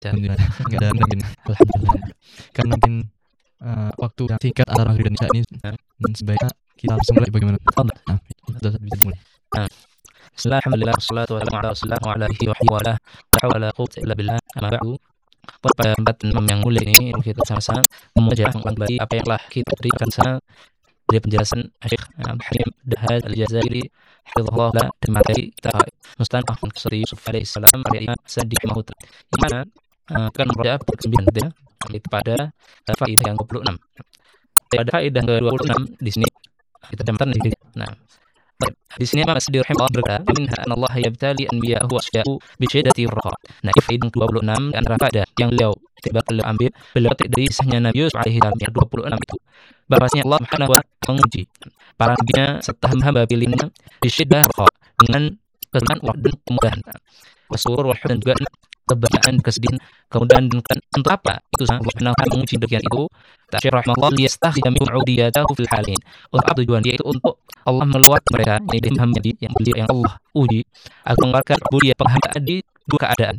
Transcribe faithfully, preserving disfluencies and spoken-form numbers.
Alhamdulillah, nggak ada mungkin. Alhamdulillah. Karena mungkin uh, waktu yang singkat antara maghrib dan isya ini, hmm, sebaiknya kita langsung mulai bagaimana? Nah, sudah bisa dimulai. Bismillah, alhamdulillah, wassalatu wassalamu ala rasulillah wa ala alihi wa sahbihi wa ala la hawla wala quwwata illa billah. Amma ba'du. Pada kesempatan yang mulia ini kita sama-sama membaca kembali apa yang telah kita berikan sana dari penjelasan Syekh Halim Dahad Al-Jazairi hafizahullah dan materi kita Mustanaf Qasri Yusuf alaihi salam dari Imam Sadiq Mahutra yang mana uh, akan membaca persembilan ya, itu pada uh, faedah yang dua puluh enam. Pada faedah ke dua puluh enam di sini kita dapatkan di nah di sini Imam Sadiq rahimahullah berkata, "Minha anna Allah yabtali anbiya'ahu wa asyaa'u bi syiddati ar-raqa." Nah, faedah dua puluh enam di antara faedah yang beliau tiba beliau ambil beliau dari kisahnya Nabi Yusuf alaihi salam yang dua puluh enam itu. Bahwasanya Allah Subhanahu wa taala menguji para nabinya serta hamba pilihnya di syiddah ar-raqa dengan kesulitan dan kemudahan. Wasurur wa dan juga kebahagiaan, kesedihan, kemudahan dan untuk apa? Itu Allah Subhanahu wa taala menguji demikian itu. Ta'syir rahmatullah liyastakhidha min udiyatahu fil halin. Untuk apa tujuan dia itu untuk Allah meluat mereka yang hamba yang yang Allah uji agar mengeluarkan ubudiyah penghambaan di dua keadaan.